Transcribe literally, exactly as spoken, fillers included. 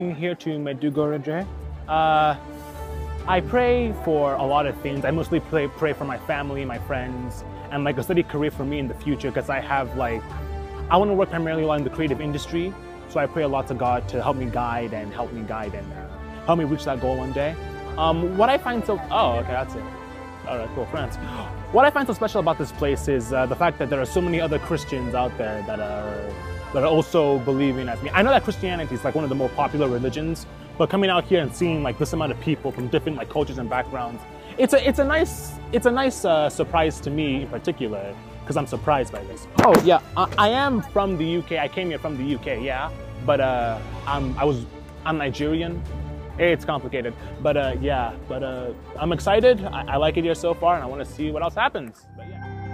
Here to Medjugorje. Uh, I pray for a lot of things. I mostly pray, pray for my family, my friends, and like a steady career for me in the future because I have like, I want to work primarily in the creative industry. So I pray a lot to God to help me guide and help me guide and uh, help me reach that goal one day. Um, what I find so, oh, okay, that's it. All right, cool, France. What I find so special about this place is uh, the fact that there are so many other Christians out there that are that are also believing as me. I know that Christianity is like one of the more popular religions, but coming out here and seeing like this amount of people from different like cultures and backgrounds, it's a it's a nice it's a nice uh, surprise to me in particular because I'm surprised by this. Oh yeah, I, I am from the U K. I came here from the U K, yeah, but uh, I'm I was I'm Nigerian. It's complicated, but uh, yeah, but uh, I'm excited. I, I like it here so far, and I want to see what else happens. But, yeah.